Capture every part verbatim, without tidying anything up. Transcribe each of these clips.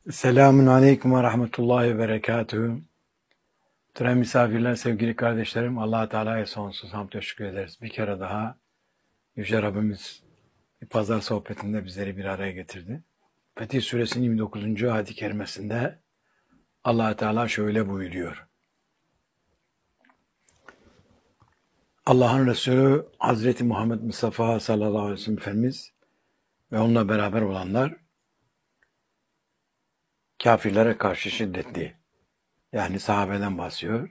Selamun Aleyküm ve Rahmetullahi ve Berekatuhu. Muhterem misafirler, sevgili kardeşlerim, Allah-u Teala'ya sonsuz hamd teşekkür ederiz. Bir kere daha Yüce Rabbimiz bir pazar sohbetinde bizleri bir araya getirdi. Fetih Suresinin yirmi dokuzuncu ayet-i kerimesinde Allah-u Teala şöyle buyuruyor. Allah'ın Resulü Hazreti Muhammed Mustafa sallallahu aleyhi ve sellem Efendimiz ve onunla beraber olanlar kafirlere karşı şiddetli, yani sahabeden bahsediyor.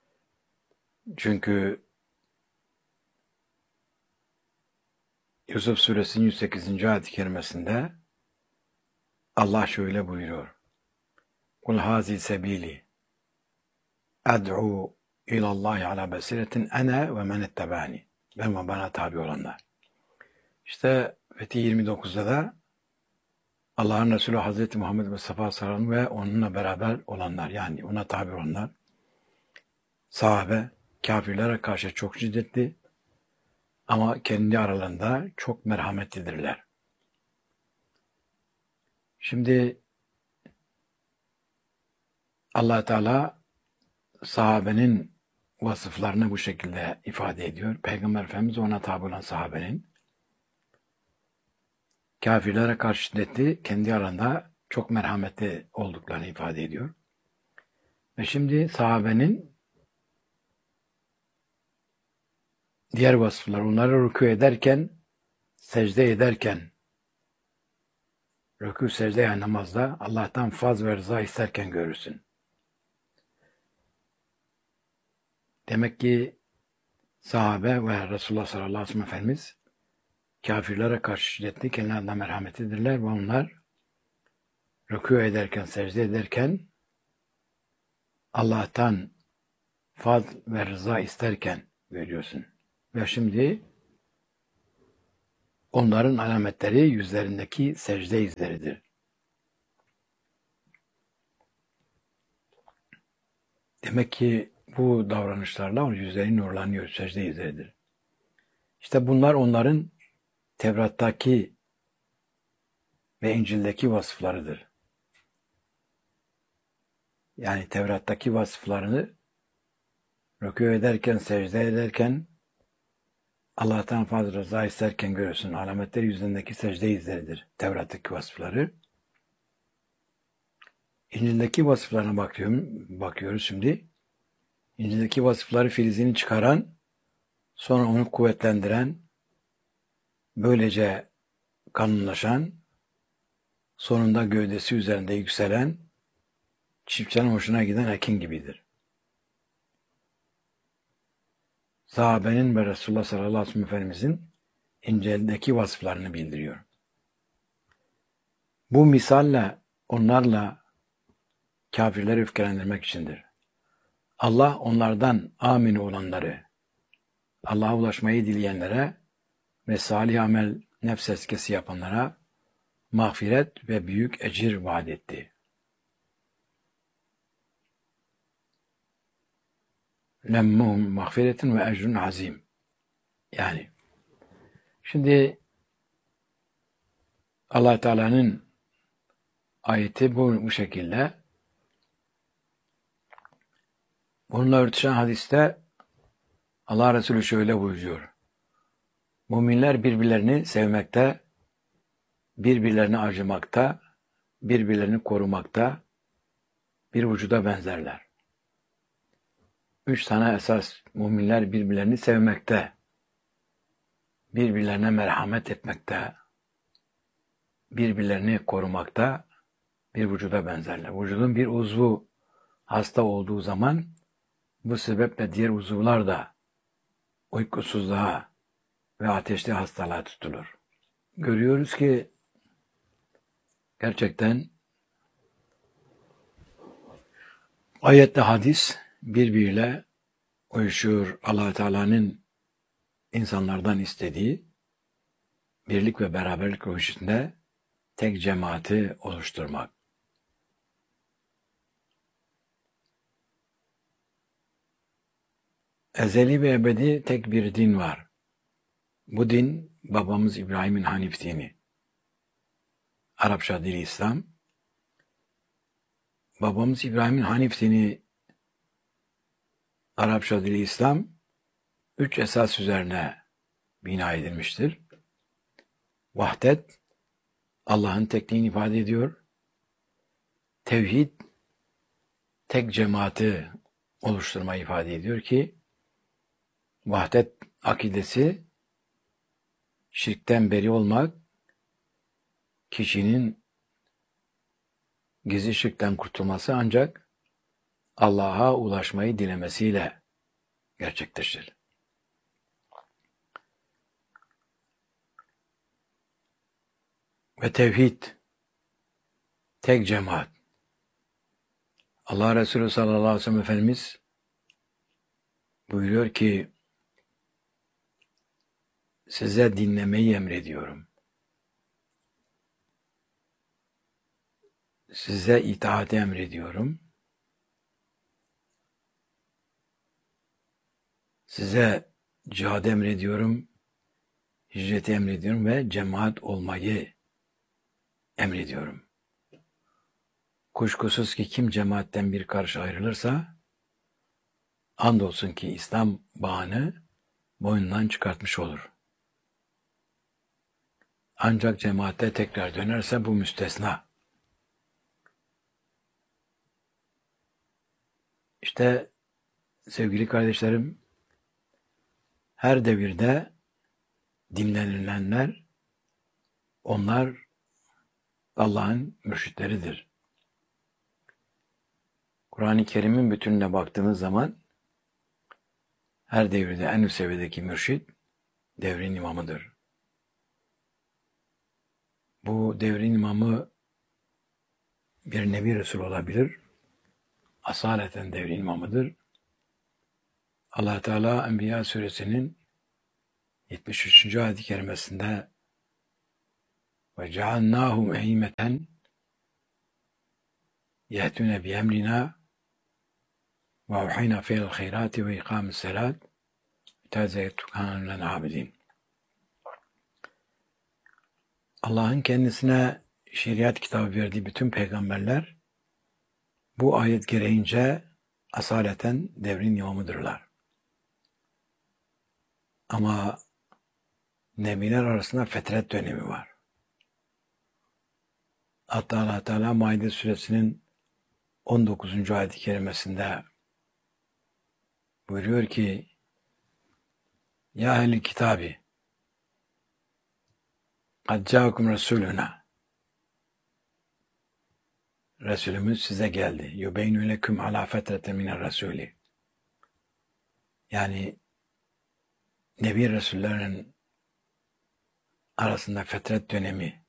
Çünkü Yusuf Suresinin yüz sekizinci ayet-i kerimesinde Allah şöyle buyuruyor. Kul hazi sebili ad'u ilallahi ala basiretin ene ve men ettebani. Ben ve bana tabi olanlar. İşte Fetih yirmi dokuzda da Allah'ın Resulü Hazreti Muhammed Mustafa sallallahu aleyhi ve sellem ve onunla beraber olanlar, yani ona tabi olanlar, sahabe kafirlere karşı çok şiddetli ama kendi aralarında çok merhametlidirler. Şimdi Allah Teala sahabenin vasıflarını bu şekilde ifade ediyor. Peygamber Efendimiz ona tabi olan sahabenin kafirlere karşı şiddetli, kendi aralarında çok merhametli olduklarını ifade ediyor. Ve şimdi sahabenin diğer vasıfları, onları rükû ederken, secde ederken, rükû secde yani namazda Allah'tan faz ve rıza isterken görürsün. Demek ki sahabe ve Resulullah sallallahu aleyhi ve sellem Efendimiz kafirlere karşı şiddetli, kendilerine merhametlidirler ve onlar rükû ederken, secde ederken Allah'tan faz ve rıza isterken görüyorsun. Ve şimdi onların alametleri yüzlerindeki secde izleridir. Demek ki bu davranışlarla yüzleri nurlanıyor, secde izleridir. İşte bunlar onların Tevrat'taki ve İncil'deki vasıflarıdır. Yani Tevrat'taki vasıflarını rükû ederken, secde ederken, Allah'tan fazla rıza isterken görürsün. Alametleri yüzündeki secde izleridir. Tevrat'taki vasıfları. İncil'deki vasıflarına bakıyorum, bakıyoruz şimdi. İncil'deki vasıfları filizini çıkaran, sonra onu kuvvetlendiren, böylece kanunlaşan, sonunda gövdesi üzerinde yükselen, çiftçinin hoşuna giden ekin gibidir. Sahabenin ve Resulullah sallallahu aleyhi ve sellem Efendimizin İncil'deki vasıflarını bildiriyor. Bu misalle onlarla kafirleri öfkelendirmek içindir. Allah onlardan amin olanları, Allah'a ulaşmayı dileyenlere ve salih amel nefs eskesi yapanlara mağfiret ve büyük ecir vaat etti. Lemmum mağfiretin ve ecrun azim. Yani şimdi Allah Teala'nın ayeti bu, bu şekilde. Bununla örtüşen hadiste Allah Resulü şöyle buyuruyor. Müminler birbirlerini sevmekte, birbirlerini acımakta, birbirlerini korumakta, bir vücuda benzerler. Üç tane esas: müminler birbirlerini sevmekte, birbirlerine merhamet etmekte, birbirlerini korumakta, bir vücuda benzerler. Vücudun bir uzvu hasta olduğu zaman bu sebeple diğer uzuvlar da uykusuzluğa ve ateşli hastalığa tutulur. Görüyoruz ki gerçekten ayetle hadis birbiriyle uyuşuyor. Allah Teala'nın insanlardan istediği birlik ve beraberlik ölçüsünde tek cemaati oluşturmak. Ezeli ve ebedi tek bir din var. Bu din babamız İbrahim'in Hanif dini. Arapça dili İslam. babamız İbrahim'in Hanif dini, Arapça dili İslam, üç esas üzerine bina edilmiştir. Vahdet, Allah'ın tekliğini ifade ediyor. Tevhid, tek cemaati oluşturmayı ifade ediyor ki, vahdet akidesi, şirkten beri olmak, kişinin gizli şirkten kurtulması ancak Allah'a ulaşmayı dilemesiyle gerçekleşir. Ve tevhid, tek cemaat. Allah Resulü sallallahu aleyhi ve sellem Efendimiz buyuruyor ki, size dinlemeyi emrediyorum. Size itaati emrediyorum. Size cihad emrediyorum. Hicreti emrediyorum ve cemaat olmayı emrediyorum. Kuşkusuz ki kim cemaatten bir karış ayrılırsa, andolsun ki İslam bağını boynundan çıkartmış olur. Ancak cemaatte tekrar dönerse bu müstesna. İşte sevgili kardeşlerim, her devirde dinlenilenler, onlar Allah'ın mürşitleridir. Kur'an-ı Kerim'in bütününe baktığımız zaman her devirde en üst seviyedeki mürşit devrin imamıdır. Bu devrin imamı bir Nebi Resul olabilir. Asaleten devrin imamıdır. Allah Teala Enbiya suresinin yetmiş üçüncü ayet-i kerimesinde ve cealnâhum eîmeten yehtûne bi emrina ve uhîne fîl hayrâti ve ikâmis selât tezeyyetukâne len abidin. Allah'ın kendisine şeriat kitabı verdiği bütün peygamberler bu ayet gereğince asaleten devrin imamıdırlar. Ama nebiler arasında fetret dönemi var. Hatta Allah Teala Maide suresinin on dokuzuncu ayet-i kerimesinde buyuruyor ki, Ya ehli kitabi kad câkum resuluna, Resulümüz size geldi. Yubeynü leküm alâ fetreten miner rasûli. Yani Nebi Resullerin arasında fetret dönemi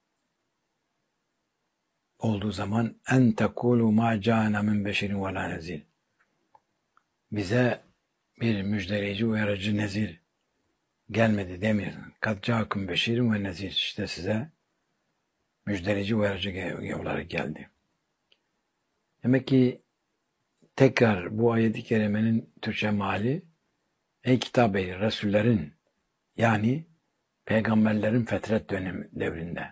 olduğu zaman en tekulu ma câne min beşerin ve lâ nezir. Bize bir müjdeleyici, uyarıcı, nezir gelmedi demiyor. Kad câkum beşerin ve nezir. İşte size müjdeleyici, uyarıcı olarak geldi. Demek ki tekrar bu ayet-i kerimenin Türkçe meali, ey kitap ehli, Resullerin yani peygamberlerin fetret dönemi devrinde,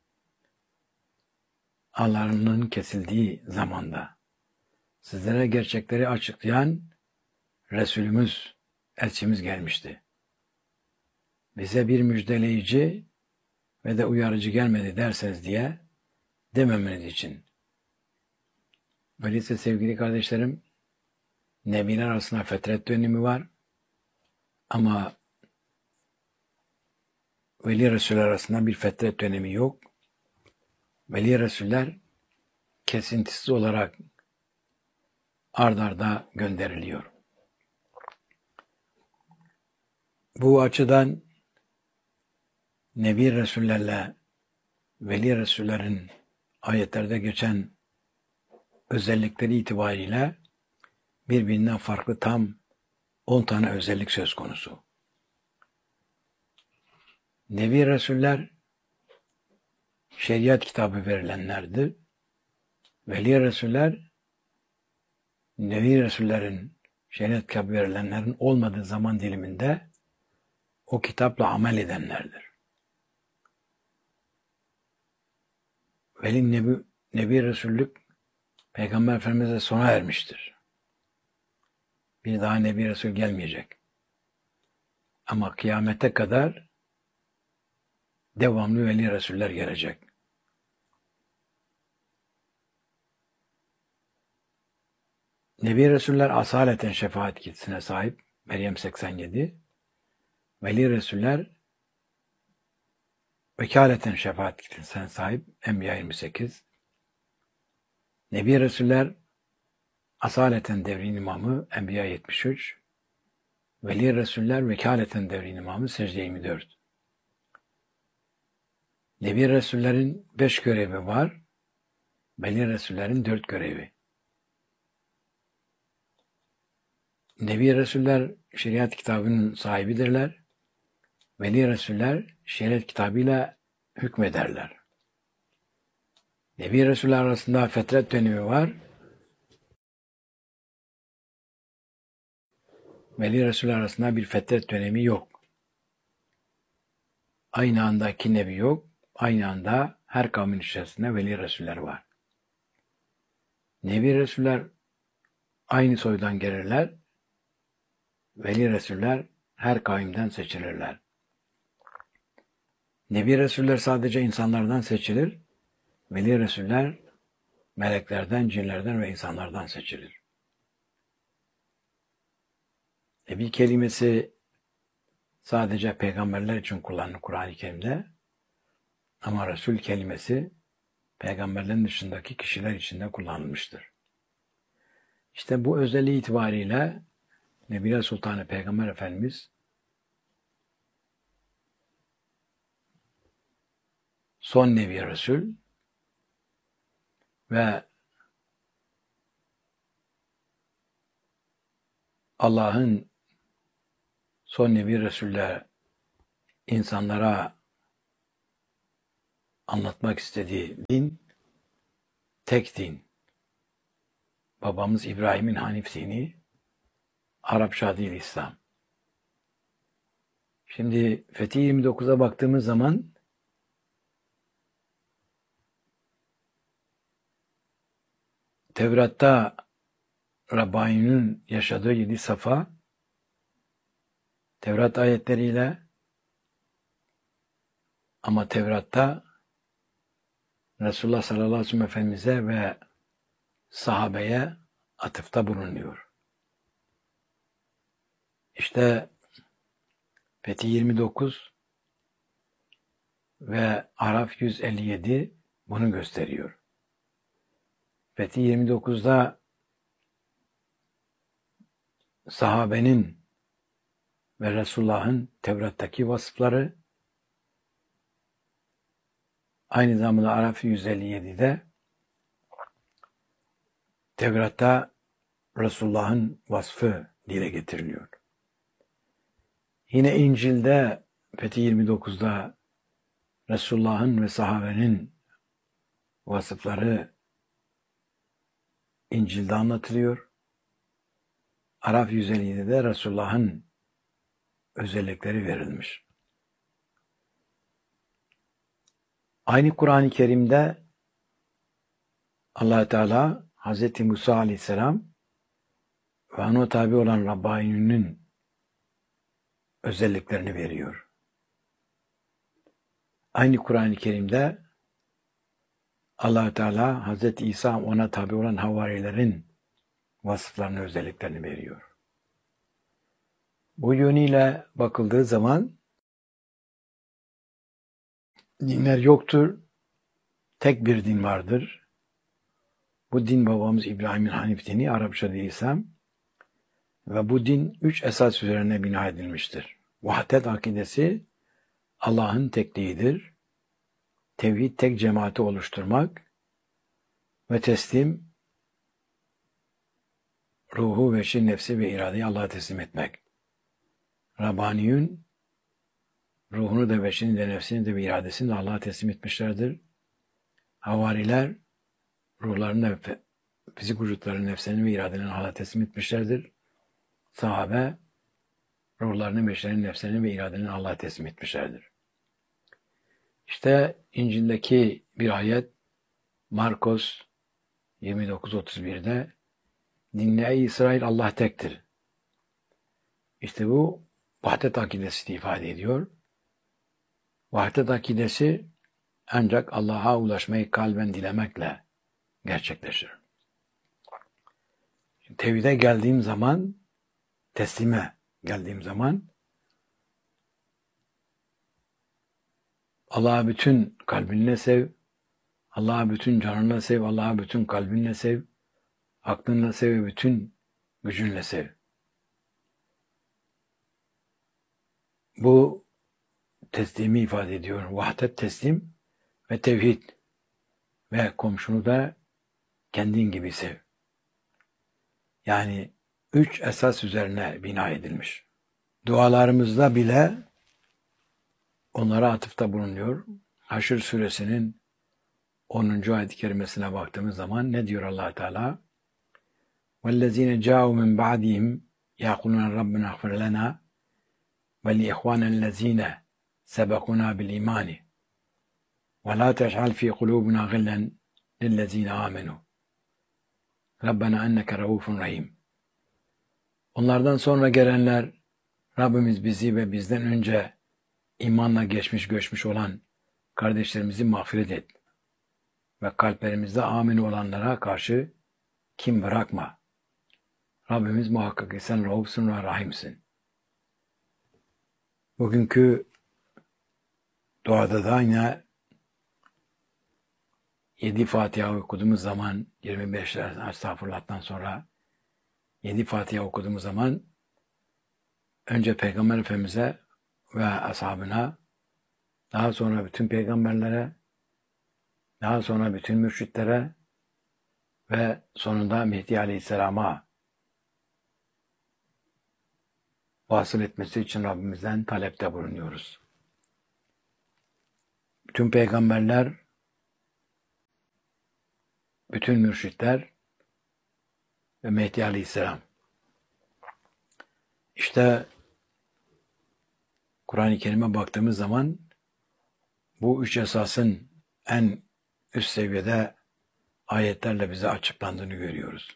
ağlarının kesildiği zamanda sizlere gerçekleri açıklayan Resulümüz, elçimiz gelmişti. Bize bir müjdeleyici ve de uyarıcı gelmedi derseniz diye dememeniz için. Öyleyse sevgili kardeşlerim, Nebiler arasında fetret dönemi var ama Veli Resuller arasında bir fetret dönemi yok. Veli Resuller kesintisiz olarak ard arda gönderiliyor. Bu açıdan Nebi Resullerle Veli Resullerin ayetlerde geçen özellikleri itibariyle birbirinden farklı tam on tane özellik söz konusu. Nebi Resuller şeriat kitabı verilenlerdir. Veli Resuller Nebi Resullerin şeriat kitabı verilenlerin olmadığı zaman diliminde o kitapla amel edenlerdir. Veli Nebi, Nebi Resullük Peygamber Efendimiz de sona ermiştir. Bir daha Nebi Resul gelmeyecek. Ama kıyamete kadar devamlı veli Resuller gelecek. Nebi Resuller asaleten şefaat yetkisine sahip. Meryem seksen yedi. Veli Resuller vekaleten şefaat yetkisine sahip. Enbiya yirmi sekiz. Nebi Resuller asaleten devrin imamı. Enbiya yetmiş üç. Veli Resuller vekaleten devrin imamı. Secde yirmi dört. Nebi Resullerin beş görevi var. Veli Resullerin dört görevi. Nebi Resuller şeriat kitabının sahibidirler. Veli Resuller şeriat kitabıyla hükmederler. Nebi Resuller arasında fetret dönemi var. Veli Resuller arasında bir fetret dönemi yok. Aynı anda iki nebi yok. Aynı anda her kavmin içerisinde Veli Resuller var. Nebi Resuller aynı soydan gelirler. Veli Resuller her kavimden seçilirler. Nebi Resuller sadece insanlardan seçilir. Veli Resuller meleklerden, cinlerden ve insanlardan seçilir. Nebi kelimesi sadece peygamberler için kullanılır Kur'an-ı Kerim'de. Ama Resul kelimesi peygamberlerin dışındaki kişiler için de kullanılmıştır. İşte bu özelliği itibariyle Nebiler Sultanı Peygamber Efendimiz son Nebi Resul ve Allah'ın son Nebi Resul'le insanlara anlatmak istediği din tek din. Babamız İbrahim'in Hanif dini, Arapça değil İslam. Şimdi Fethi yirmi dokuza baktığımız zaman Tevrat'ta Rabbani'nin yaşadığı yedi safa Tevrat ayetleriyle ama Tevrat'ta Resulullah sallallahu aleyhi ve sellem Efendimiz'e ve sahabeye atıfta bulunuyor. İşte Fethi yirmi dokuz ve Araf yüz elli yedi bunu gösteriyor. Fethi yirmi dokuzda sahabenin ve Resulullah'ın Tevrat'taki vasıfları, aynı zamanda Araf yüz elli yedi'de Tevrat'ta Resulullah'ın vasfı dile getiriliyor. Yine İncil'de Fethi yirmi dokuzda Resulullah'ın ve sahabenin vasıfları İncil'de anlatılıyor. Araf yüz elli yedi'de Resulullah'ın özellikleri verilmiş. Aynı Kur'an-ı Kerim'de Allah Teala Hazreti Musa Aleyhisselam ve ona tabi olan Rabbani'nin özelliklerini veriyor. Aynı Kur'an-ı Kerim'de Allah Teala Hazreti İsa ona tabi olan havarilerin vasıflarını, özelliklerini veriyor. Bu yönüyle bakıldığı zaman dinler yoktur. Tek bir din vardır. Bu din babamız İbrahim'in Hanif dini, Arapça dil İslam. Ve bu din üç esas üzerine bina edilmiştir. Vahdet akidesi Allah'ın tekliğidir. Tevhid tek cemaati oluşturmak ve teslim ruhu, veşi, nefsi ve iradeyi Allah'a teslim etmek. Rabbaniyun ruhunu da, veşini de, nefsini de ve iradesini de Allah'a teslim etmişlerdir. Havariler ruhlarını da, fizik vücutlarını, nefslerini ve iradelerini Allah'a teslim etmişlerdir. Sahabe ruhlarını, veşlerini, nefslerini ve iradelerini Allah'a teslim etmişlerdir. İşte İncil'deki bir ayet Markos yirmi dokuz otuz birde dinle ey İsrail, Allah tektir. İşte bu vahdet akidesini ifade ediyor. Vahdet akidesi ancak Allah'a ulaşmayı kalben dilemekle gerçekleşir. Tevhide geldiğim zaman, teslime geldiğim zaman Allah'a bütün kalbinle sev, Allah'a bütün canınla sev, Allah'a bütün kalbinle sev, aklınla sev ve bütün gücünle sev. Bu teslimi ifade ediyor. Vahdet teslim ve tevhid ve komşunu da kendin gibi sev. Yani üç esas üzerine bina edilmiş. Dualarımızda bile onlara atıfta bulunuyor. Haşr suresinin onuncu ayet-i kerimesine baktığımız zaman ne diyor Allah Teala? وَالَّذ۪ينَ جَاءُوا مِنْ بَعْدِهِمْ يَقُولُونَ رَبَّنَا اغْفِرْ لَنَا وَلِإِخْوَانَ الَّذ۪ينَ سَبَقُونَا بِالْاِيمَانِ وَلَا تَجْعَلْ ف۪ي قُلُوبُنَا غِلًّا لِلَّذ۪ينَ آمَنُوا رَبَّنَا اَنَّكَ رَؤُوفٌ رَحِيمٌ. Onlardan sonra gelenler, Rabbimiz bizi ve bizden önce imanla geçmiş göçmüş olan kardeşlerimizi mağfiret et ve kalplerimizde amin olanlara karşı kim bırakma. Rabbimiz muhakkak ki sen Raufsun ve Rahimsin. Bugünkü duada da yine yedi Fatiha okuduğumuz zaman, yirmi beş estağfurullah'tan sonra yedi Fatiha okuduğumuz zaman önce Peygamber Efendimiz'e ve ashabına, daha sonra bütün peygamberlere, daha sonra bütün mürşitlere ve sonunda Mehdi Aleyhisselam'a vasıl etmesi için Rabbimizden talepte bulunuyoruz. Bütün peygamberler, bütün mürşitler ve Mehdi Aleyhisselam. İşte Kur'an-ı Kerim'e baktığımız zaman bu üç esasın en üst seviyede ayetlerle bize açıklandığını görüyoruz.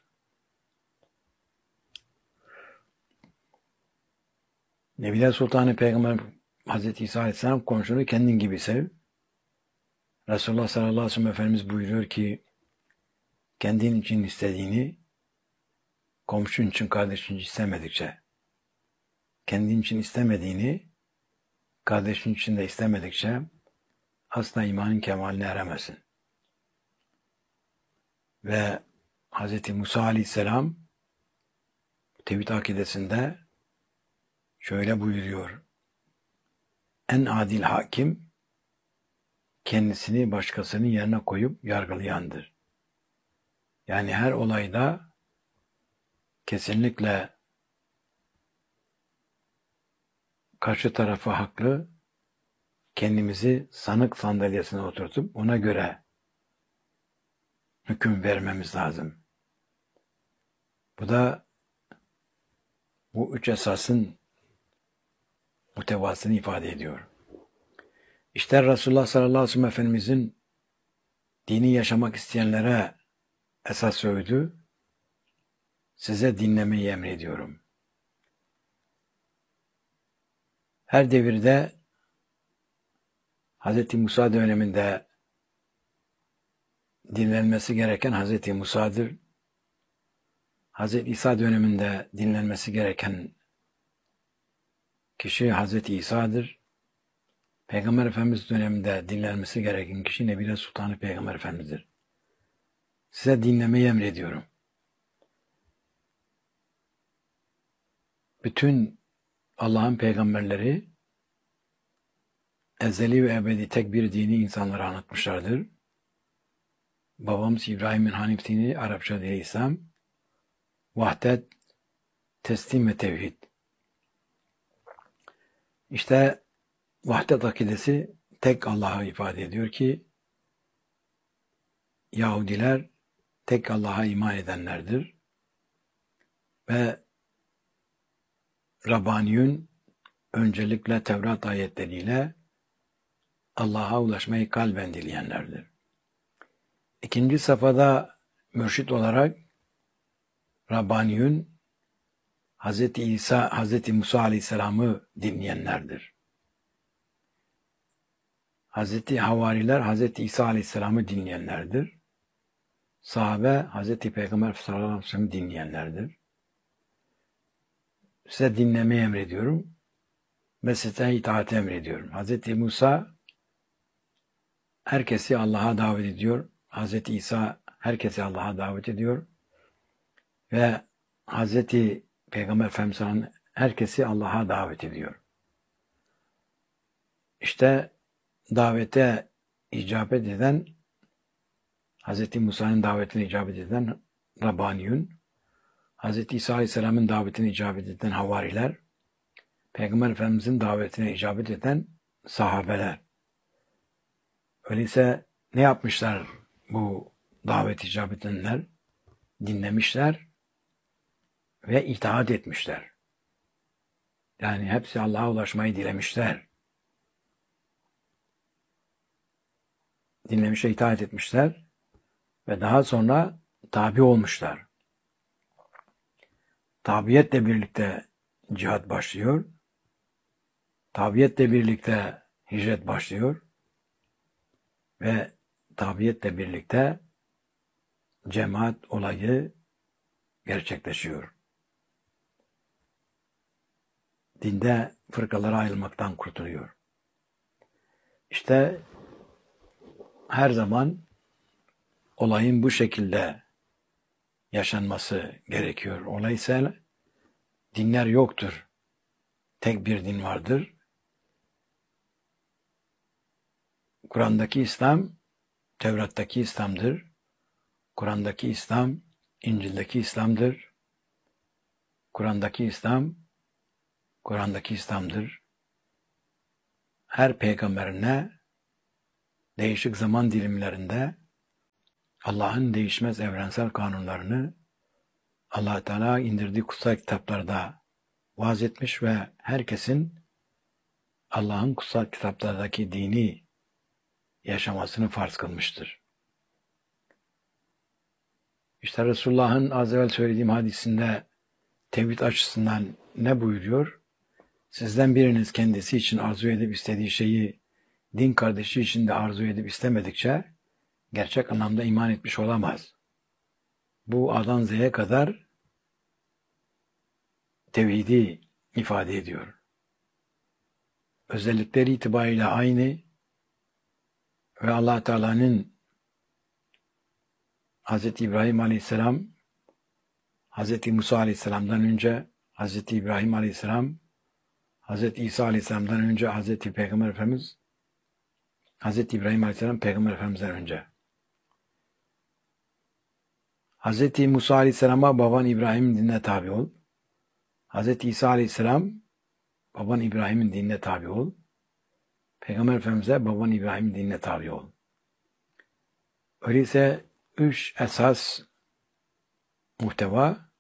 Nebiler Sultanı Peygamber Hazreti İsa Aleyhisselam komşunu kendin gibi sev. Resulullah sallallahu aleyhi ve sellem Efendimiz buyuruyor ki kendin için istediğini komşun için, kardeşin için istemedikçe, kendin için istemediğini kardeşin için de istemedikçe asla imanın kemaline eremezsin. Ve Hz. Musa Aleyhisselam Tevhid akidesinde şöyle buyuruyor. En adil hakim kendisini başkasının yerine koyup yargılayandır. Yani her olayda kesinlikle karşı tarafı haklı, kendimizi sanık sandalyesine oturtup ona göre hüküm vermemiz lazım. Bu da bu üç esasın muhtevasını ifade ediyor. İşte Resulullah sallallahu aleyhi ve sellem Efendimizin dini yaşamak isteyenlere esas söyledi, size dinlemeyi emrediyorum. Her devirde Hz. Musa döneminde dinlenmesi gereken Hz. Musa'dır. Hz. İsa döneminde dinlenmesi gereken kişi Hz. İsa'dır. Peygamber Efendimiz döneminde dinlenmesi gereken kişi Nebiler Sultanı Peygamber Efendimiz'dir. Size dinlemeyi emrediyorum. Bütün Allah'ın peygamberleri ezeli ve ebedi tek bir dini insanlara anlatmışlardır. Babamız İbrahim'in Hanif dini, Arapça dili İslam, vahdet, teslim ve tevhid. İşte vahdet akidesi tek Allah'a ifade ediyor ki Yahudiler tek Allah'a iman edenlerdir ve Rabbaniyun öncelikle Tevrat ayetleriyle Allah'a ulaşmayı kalben dileyenlerdir. İkinci safhada mürşit olarak Rabbaniyun Hazreti İsa, Hazreti Musa Aleyhisselam'ı dinleyenlerdir. Hazreti Havariler Hazreti İsa Aleyhisselam'ı dinleyenlerdir. Sahabe Hazreti Peygamber sallallahu aleyhi ve sellem'i dinleyenlerdir. Size dinlemeyi emrediyorum ve size itaati emrediyorum. Hazreti Musa herkesi Allah'a davet ediyor. Hazreti İsa herkesi Allah'a davet ediyor. Ve Hazreti Peygamber Efendimiz herkesi Allah'a davet ediyor. İşte davete icabet eden, Hazreti Musa'nın davetine icabet eden Rabbaniyun, Hazreti İsa Aleyhisselam'ın davetine icabet eden Havariler, Peygamber Efendimiz'in davetine icabet eden sahabeler. Öyleyse ne yapmışlar bu davet icabet edenler? Dinlemişler ve itaat etmişler. Yani hepsi Allah'a ulaşmayı dilemişler. Dinlemiş ve itaat etmişler ve daha sonra tabi olmuşlar. Tabiyetle birlikte cihat başlıyor. Tabiyetle birlikte hicret başlıyor. Ve tabiyetle birlikte cemaat olayı gerçekleşiyor. Dinde fırkalara ayrılmaktan kurtuluyor. İşte her zaman olayın bu şekilde yaşanması gerekiyor. Olay ise dinler yoktur. Tek bir din vardır. Kur'an'daki İslam, Tevrat'taki İslam'dır. Kur'an'daki İslam, İncil'deki İslam'dır. Kur'an'daki İslam, Kur'an'daki İslam'dır. Her peygamberine değişik zaman dilimlerinde Allah'ın değişmez evrensel kanunlarını Allah Teala indirdiği kutsal kitaplarda vaaz etmiş ve herkesin Allah'ın kutsal kitaplardaki dini yaşamasını farz kılmıştır. İşte Resulullah'ın az evvel söylediğim hadisinde tevhid açısından ne buyuruyor? Sizden biriniz kendisi için arzu edip istediği şeyi din kardeşi için de arzu edip istemedikçe gerçek anlamda iman etmiş olamaz. Bu A'dan Z'ye kadar tevhidi ifade ediyor. Özellikleri itibariyle aynı ve Allah Teala'nın Hazreti İbrahim Aleyhisselam, Hazreti Musa Aleyhisselam'dan önce, Hazreti İbrahim Aleyhisselam, Hazreti İsa Aleyhisselam'dan önce, Hazreti Peygamber Efendimiz, Hazreti İbrahim Aleyhisselam Peygamber Efendimiz'den önce. Hazreti Musa Aleyhisselam'a baban İbrahim'in dinine tabi ol. Hazreti İsa Aleyhisselam baban İbrahim'in dinine tabi ol. Peygamber Efendimiz'e baban İbrahim'in dinine tabi ol. Öyleyse üç esas muhteva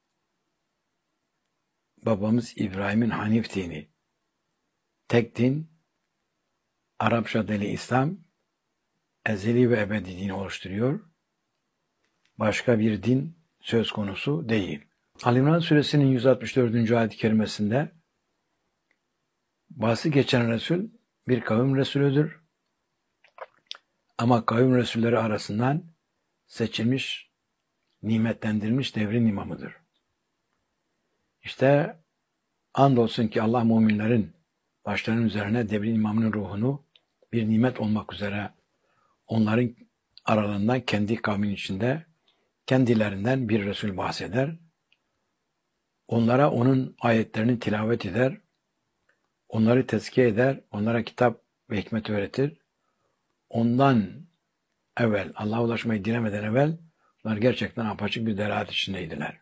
babamız İbrahim'in Hanif dini, tek din, Arapça dili İslam, ezeli ve ebedi dini oluşturuyor. Başka bir din söz konusu değil. Ali İmran Suresinin yüz altmış dördüncü ayet-i kerimesinde bahsi geçen Resul bir kavim Resulüdür. Ama kavim Resulleri arasından seçilmiş, nimetlendirilmiş devrin imamıdır. İşte andolsun ki Allah müminlerin başlarının üzerine devrin imamının ruhunu bir nimet olmak üzere onların aralarından kendi kavmin içinde kendilerinden bir Resul bahseder. Onlara onun ayetlerini tilavet eder. Onları tezkiye eder. Onlara kitap ve hikmet öğretir. Ondan evvel, Allah'a ulaşmayı dilemeden evvel onlar gerçekten apaçık bir delalet içindeydiler.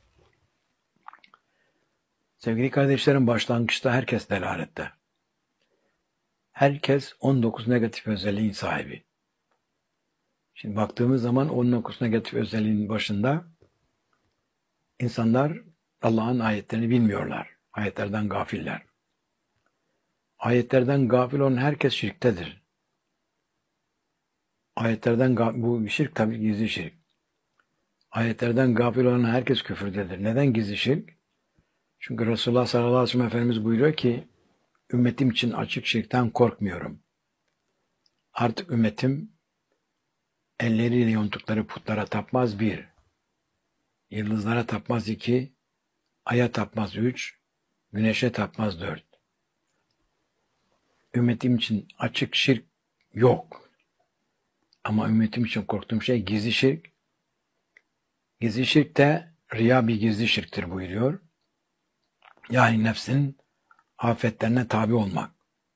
Sevgili kardeşlerim, başlangıçta herkes delalette. Herkes on dokuz negatif özelliğin sahibi. Şimdi baktığımız zaman on dokuz negatif özelliğin başında insanlar Allah'ın ayetlerini bilmiyorlar. Ayetlerden gafiller. Ayetlerden gafil olan herkes şirktedir. Ayetlerden bu şirk tabii gizli şirk. Ayetlerden gafil olan herkes küfürdedir. Neden gizli şirk? Çünkü Resulullah sallallahu aleyhi ve sellem Efendimiz buyuruyor ki, ümmetim için açık şirkten korkmuyorum. Artık ümmetim elleriyle yonttukları putlara tapmaz bir, yıldızlara tapmaz iki, aya tapmaz üç, güneşe tapmaz dört. Ümmetim için açık şirk yok. Ama ümmetim için korktuğum şey gizli şirk. Gizli şirk de riya bir gizli şirktir buyuruyor. Yani nefsin afetlerine tabi olmak.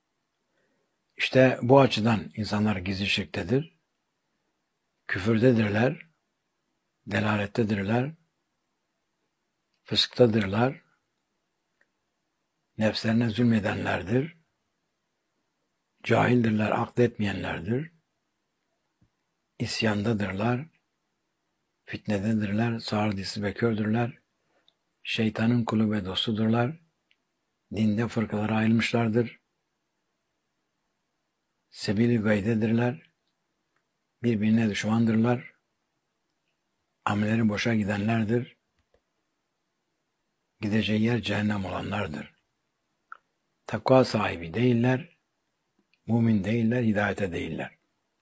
İşte bu açıdan insanlar gizli şirktedir. Küfürdedirler, delalettedirler, fısktadırlar, nefslerine zulmedenlerdir, cahildirler, akletmeyenlerdir, isyandadırlar, fitnededirler, sağır disi ve kördürler, şeytanın kulu ve dostudurlar, dinde fırkalara ayrılmışlardır, sebil-i gaydedirler, birbirine düşmandırlar, amelleri boşa gidenlerdir, gideceği yer cehennem olanlardır. Takva sahibi değiller, mümin değiller, hidayete değiller.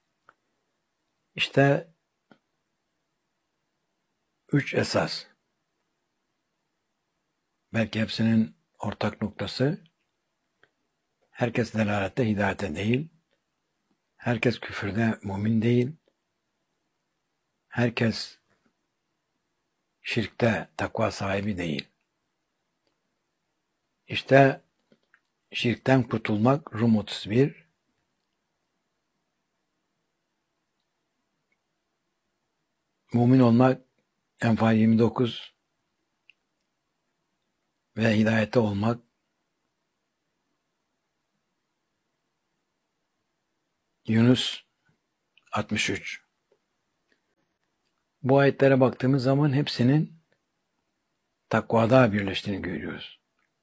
İşte üç esas. Belki hepsinin ortak noktası, herkes delalette, hidayete değil, herkes küfürde, mümin değil, herkes şirkte, takva sahibi değil. İşte şirkten kurtulmak Rum otuz bir, mümin olmak Enfal yirmi dokuz ve hidayette olmak Yunus altmış üç. Bu ayetlere baktığımız zaman hepsinin takvada birleştiğini görüyoruz.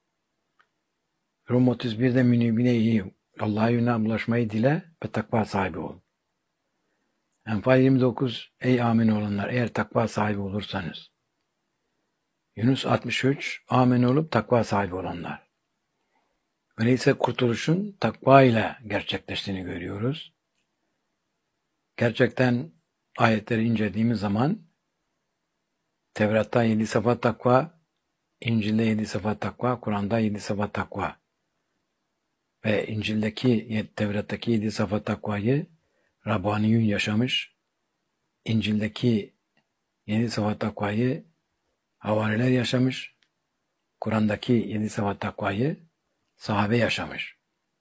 Rum otuz birde münibine iyi, Allah'a yönelik ulaşmayı dile ve takva sahibi ol. Enfal yirmi dokuz, ey amin olanlar, eğer takva sahibi olursanız. Yunus altmış üç, amin olup takva sahibi olanlar. Öyleyse kurtuluşun takva ile gerçekleştiğini görüyoruz. Gerçekten ayetleri incelediğimiz zaman Tevrat'ta yedi sıfat takva, İncil'de yedi sıfat takva, Kur'an'da yedi sıfat takva ve İncil'deki, Tevrat'taki yedi sıfat takvayı Rabbaniyun yaşamış, İncil'deki yedi sıfat takvayı havariler yaşamış, Kur'an'daki yedi sıfat takvayı sahabe yaşamış.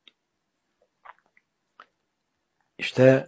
İşte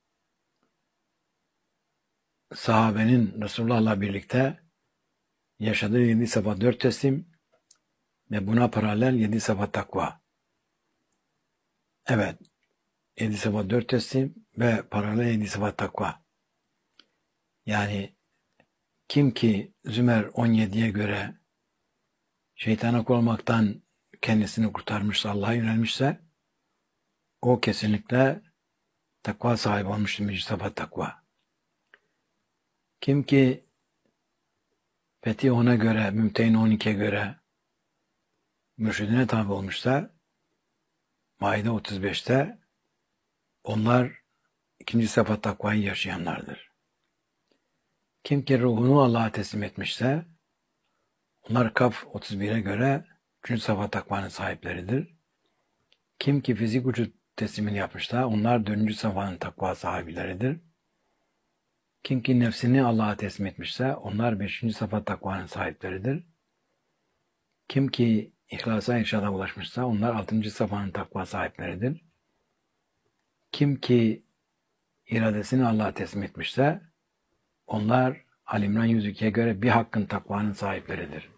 sahabenin Resulullah'la birlikte yaşadığı yedi sıfat dört teslim ve buna paralel yedi sıfat takva. Evet, yedi sıfat dört teslim ve paralel yedi sıfat takva. Yani kim ki Zümer on yediye göre şeytana kul olmaktan kendisini kurtarmışsa, Allah'a yönelmişse, o kesinlikle takva sahibi olmuştur, birinci sıfat takva. Kim ki Fetih ona göre, Mümtehin on ikiye göre mürşidine tabi olmuşsa, Maide otuz beşte onlar ikinci sıfat takvayı yaşayanlardır. Kim ki ruhunu Allah'a teslim etmişse, onlar Kaf otuz bire göre üçüncü sıfat takvanın sahipleridir. Kim ki fizik vücut teslimini yapmışsa, onlar dördüncü sıfatın takva sahibileridir. Kim ki nefsini Allah'a teslim etmişse, onlar beşinci sıfat takvanın sahipleridir. Kim ki ihlasa, irşada ulaşmışsa, onlar altıncı sıfatın takva sahipleridir. Kim ki iradesini Allah'a teslim etmişse, onlar Ali İmran yüz ikiye göre bir hakkın takvanın sahipleridir.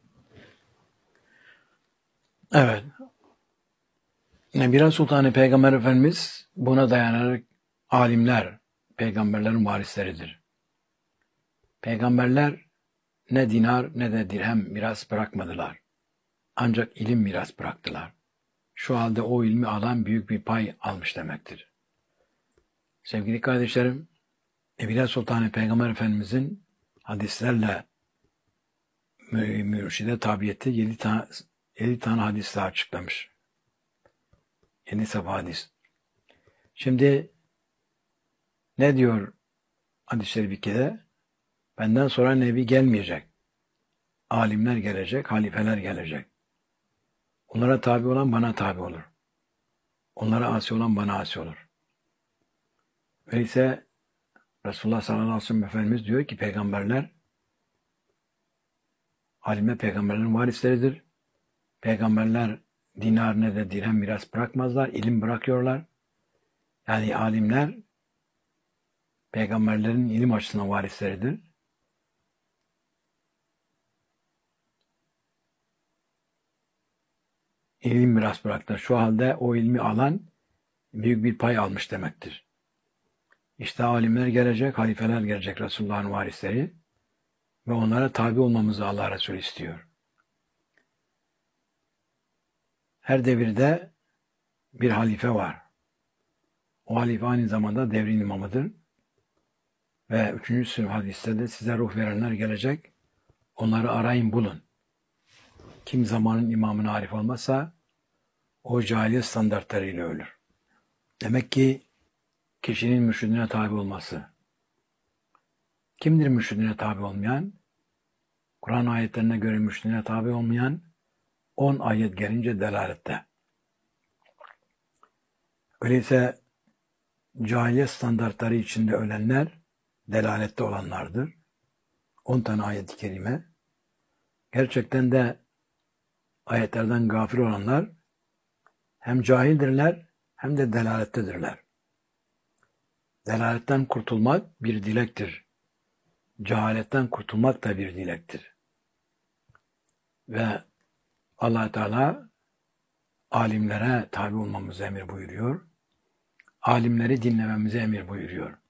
Evet. Nebira Sultanı Peygamber Efendimiz buna dayanarak alimler, peygamberlerin varisleridir. Peygamberler ne dinar ne de dirhem miras bırakmadılar. Ancak ilim miras bıraktılar. Şu halde o ilmi alan büyük bir pay almış demektir. Sevgili kardeşlerim, Nebira Sultanı Peygamber Efendimizin hadislerle mü- mürşide tabiyette yedi tane, yedi tane hadis daha açıklamış. Yedi sayfa hadis. Şimdi ne diyor hadis-i bir kere? Benden sonra Nebi gelmeyecek. Alimler gelecek, halifeler gelecek. Onlara tabi olan bana tabi olur. Onlara asi olan bana asi olur. Öyleyse Resulullah sallallahu aleyhi ve sellem Efendimiz diyor ki peygamberler, alimler peygamberlerin varisleridir. Peygamberler dinar ne de dirhem miras bırakmazlar, ilim bırakıyorlar. Yani alimler peygamberlerin ilim açısından varisleridir. İlim miras bıraktılar. Şu halde o ilmi alan büyük bir pay almış demektir. İşte alimler gelecek, halifeler gelecek, Resulullah'ın varisleri ve onlara tabi olmamızı Allah Resulü istiyor. Her devirde bir halife var. O halife aynı zamanda devrin imamıdır. Ve üçüncü sınıf hadiste de size ruh verenler gelecek. Onları arayın bulun. Kim zamanın imamına arif olmazsa o cahiliye standartlarıyla ölür. Demek ki kişinin mürşidine tabi olması. Kimdir mürşidine tabi olmayan? Kur'an ayetlerine göre mürşidine tabi olmayan on ayet gelince delalette. Öyleyse cahiliye standartları içinde ölenler delalette olanlardır. on tane ayet-i kerime. Gerçekten de ayetlerden gafil olanlar hem cahildirler hem de delalettedirler. Delaletten kurtulmak bir dilektir. Cehaletten kurtulmak da bir dilektir. Ve Allah Teala alimlere tabi olmamızı emir buyuruyor. Alimleri dinlememizi emir buyuruyor.